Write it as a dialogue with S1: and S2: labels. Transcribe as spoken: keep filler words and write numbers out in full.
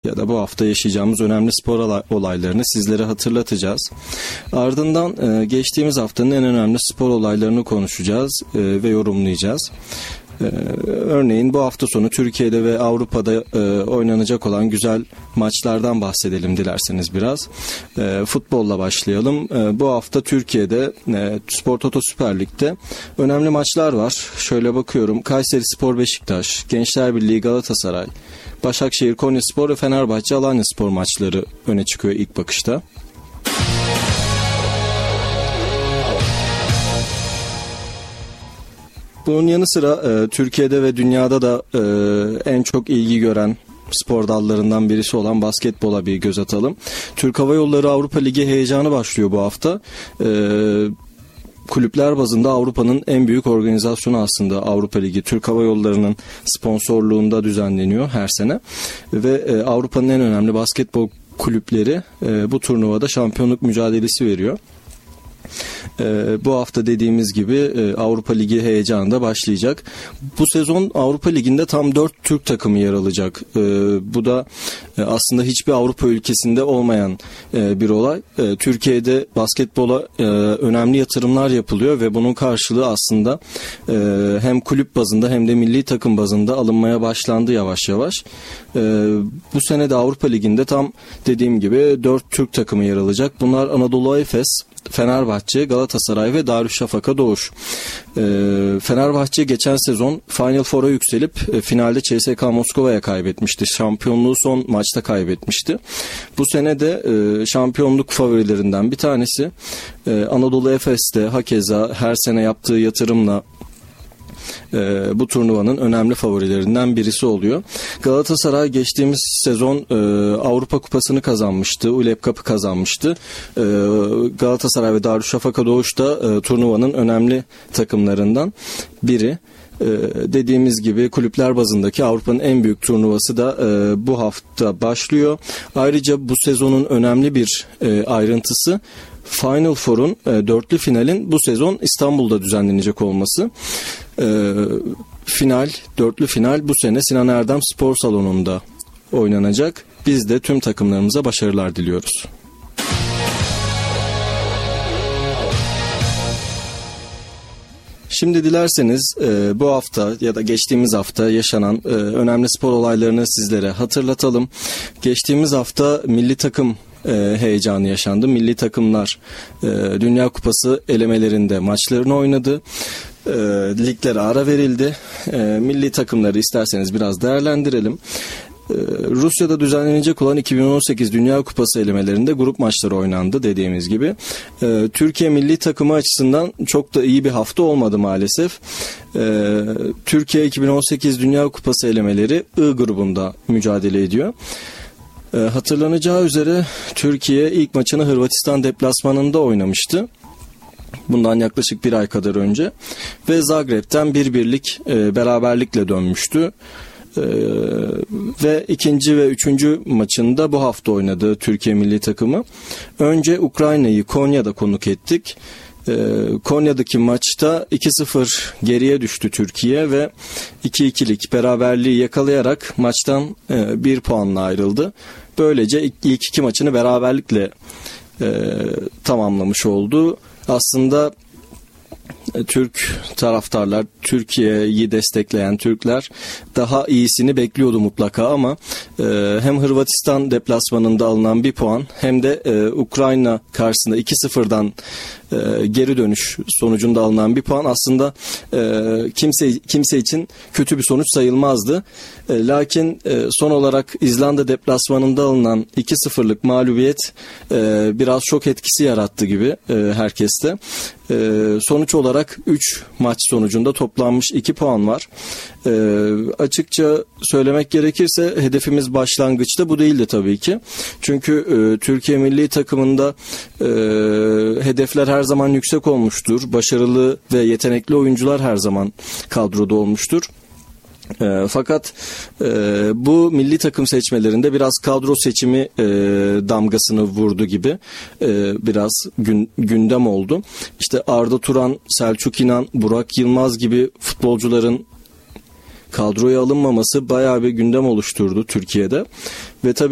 S1: ya da bu hafta yaşayacağımız önemli spor olaylarını sizlere hatırlatacağız. Ardından e, geçtiğimiz haftanın en önemli spor olaylarını konuşacağız e, ve yorumlayacağız. Ee, örneğin bu hafta sonu Türkiye'de ve Avrupa'da e, oynanacak olan güzel maçlardan bahsedelim dilerseniz biraz. E, futbolla başlayalım. E, bu hafta Türkiye'de e, Spor Toto Süper Lig'de önemli maçlar var. Şöyle bakıyorum. Kayserispor Beşiktaş, Gençlerbirliği Galatasaray, Başakşehir Konyaspor ve Fenerbahçe Alanyaspor maçları öne çıkıyor ilk bakışta. Bunun yanı sıra e, Türkiye'de ve dünyada da e, en çok ilgi gören spor dallarından birisi olan basketbola bir göz atalım. Türk Hava Yolları Avrupa Ligi heyecanı başlıyor bu hafta. E, kulüpler bazında Avrupa'nın en büyük organizasyonu aslında Avrupa Ligi. Türk Hava Yolları'nın sponsorluğunda düzenleniyor her sene. Ve e, Avrupa'nın en önemli basketbol kulüpleri e, bu turnuvada şampiyonluk mücadelesi veriyor. Ee, bu hafta dediğimiz gibi e, Avrupa Ligi heyecanı da başlayacak. Bu sezon Avrupa Ligi'nde tam dört Türk takımı yer alacak. Ee, bu da e, aslında hiçbir Avrupa ülkesinde olmayan e, bir olay. E, Türkiye'de basketbola e, önemli yatırımlar yapılıyor ve bunun karşılığı aslında e, hem kulüp bazında hem de milli takım bazında alınmaya başlandı yavaş yavaş. E, bu sene de Avrupa Ligi'nde tam dediğim gibi dört Türk takımı yer alacak. Bunlar Anadolu Efes, Fenerbahçe, Galatasaray ve Darüşşafaka Doğuş. E, Fenerbahçe geçen sezon Final Four'a yükselip e, finalde C S K A Moskova'ya kaybetmişti. Şampiyonluğu son maçta kaybetmişti. Bu sene de e, şampiyonluk favorilerinden bir tanesi. E, Anadolu Efes'te hakeza her sene yaptığı yatırımla Ee, bu turnuvanın önemli favorilerinden birisi oluyor. Galatasaray geçtiğimiz sezon e, Avrupa Kupası'nı kazanmıştı. U L E P Cup'ı kazanmıştı. E, Galatasaray ve Darüşşafaka Doğuş da e, turnuvanın önemli takımlarından biri. Ee, dediğimiz gibi kulüpler bazındaki Avrupa'nın en büyük turnuvası da e, bu hafta başlıyor. Ayrıca bu sezonun önemli bir e, ayrıntısı Final Four'un e, dörtlü finalin bu sezon İstanbul'da düzenlenecek olması. E, final, dörtlü final bu sene Sinan Erdem Spor Salonu'nda oynanacak. Biz de tüm takımlarımıza başarılar diliyoruz. Şimdi dilerseniz e, bu hafta ya da geçtiğimiz hafta yaşanan e, önemli spor olaylarını sizlere hatırlatalım. Geçtiğimiz hafta milli takım e, heyecanı yaşandı. Milli takımlar e, Dünya Kupası elemelerinde maçlarını oynadı. E, liglere ara verildi. E, milli takımları isterseniz biraz değerlendirelim. Rusya'da düzenlenecek olan iki bin on sekiz Dünya Kupası elemelerinde grup maçları oynandı dediğimiz gibi. Türkiye milli takımı açısından çok da iyi bir hafta olmadı maalesef. Türkiye iki bin on sekiz Dünya Kupası elemeleri I grubunda mücadele ediyor. Hatırlanacağı üzere Türkiye ilk maçını Hırvatistan deplasmanında oynamıştı. Bundan yaklaşık bir ay kadar önce. Ve Zagreb'ten bir birlik beraberlikle dönmüştü. Ee, ve ikinci ve üçüncü maçında bu hafta oynadı Türkiye milli takımı. Önce Ukrayna'yı Konya'da konuk ettik. Ee, Konya'daki maçta iki sıfır geriye düştü Türkiye ve iki ikilik beraberliği yakalayarak maçtan e, bir puanla ayrıldı. Böylece ilk, ilk iki maçını beraberlikle e, tamamlamış oldu. Aslında Türk taraftarlar, Türkiye'yi destekleyen Türkler daha iyisini bekliyordu mutlaka ama e, hem Hırvatistan deplasmanında alınan bir puan hem de e, Ukrayna karşısında iki sıfırdan e, geri dönüş sonucunda alınan bir puan aslında e, kimse kimse için kötü bir sonuç sayılmazdı. E, lakin e, son olarak İzlanda deplasmanında alınan iki sıfırlık mağlubiyet e, biraz şok etkisi yarattı gibi e, herkeste. E, sonuç olarak üç maç sonucunda toplanmış iki puan var. E, açıkça söylemek gerekirse hedefimiz başlangıçta bu değildi tabii ki. Çünkü e, Türkiye milli takımında e, hedefler her zaman yüksek olmuştur. Başarılı ve yetenekli oyuncular her zaman kadroda olmuştur. E, fakat e, bu milli takım seçmelerinde biraz kadro seçimi e, damgasını vurdu gibi e, biraz gün, gündem oldu. İşte Arda Turan, Selçuk İnan, Burak Yılmaz gibi futbolcuların kadroya alınmaması bayağı bir gündem oluşturdu Türkiye'de ve tabii